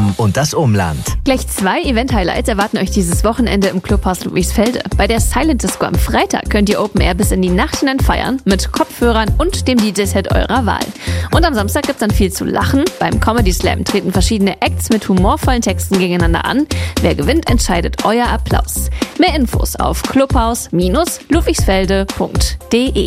Hamm und das Umland. Gleich 2 Event-Highlights erwarten euch dieses Wochenende im Clubhaus Ludwigsfelde. Bei der Silent Disco am Freitag könnt ihr Open Air bis in die Nacht hinein feiern mit Kopfhörern und dem DJ-Set eurer Wahl. Und am Samstag gibt's dann viel zu lachen. Beim Comedy Slam treten verschiedene Acts mit humorvollen Texten gegeneinander an. Wer gewinnt, entscheidet euer Applaus. Mehr Infos auf clubhaus-ludwigsfelde.de.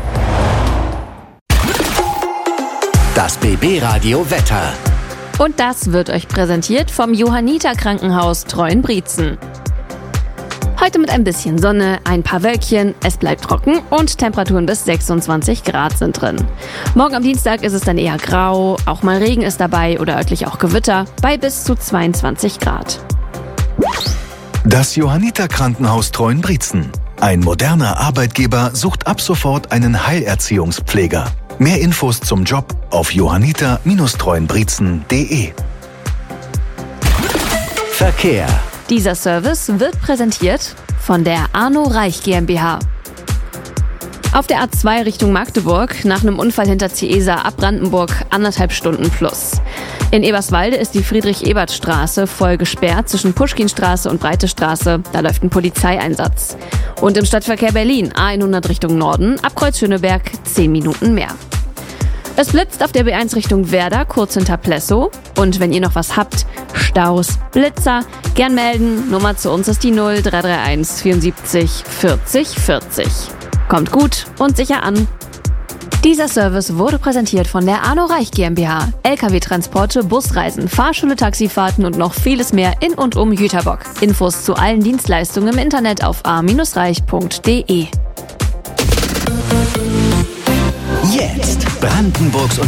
Das BB Radio Wetter. Und das wird euch präsentiert vom Johanniter Krankenhaus Treuenbrietzen. Heute mit ein bisschen Sonne, ein paar Wölkchen, es bleibt trocken und Temperaturen bis 26 Grad sind drin. Morgen am Dienstag ist es dann eher grau, auch mal Regen ist dabei oder örtlich auch Gewitter, bei bis zu 22 Grad. Das Johanniter Krankenhaus Treuenbrietzen. Ein moderner Arbeitgeber sucht ab sofort einen Heilerziehungspfleger. Mehr Infos zum Job auf johanniter-treuenbrietzen.de. Verkehr. Dieser Service wird präsentiert von der Arno Reich GmbH. Auf der A2 Richtung Magdeburg, nach einem Unfall hinter Ciesa ab Brandenburg, 1,5 Stunden plus. In Eberswalde ist die Friedrich-Ebert-Straße voll gesperrt zwischen Puschkinstraße und Breite Straße. Da läuft ein Polizeieinsatz. Und im Stadtverkehr Berlin, A100 Richtung Norden, ab Kreuz Schöneberg 10 Minuten mehr. Es blitzt auf der B1 Richtung Werder, kurz hinter Plessow. Und wenn ihr noch was habt, Staus, Blitzer, gern melden. Nummer zu uns ist die 0331 74 40 40. Kommt gut und sicher an. Dieser Service wurde präsentiert von der Arno Reich GmbH. LKW-Transporte, Busreisen, Fahrschule, Taxifahrten und noch vieles mehr in und um Jüterbock. Infos zu allen Dienstleistungen im Internet auf a-reich.de. Jetzt Brandenburgs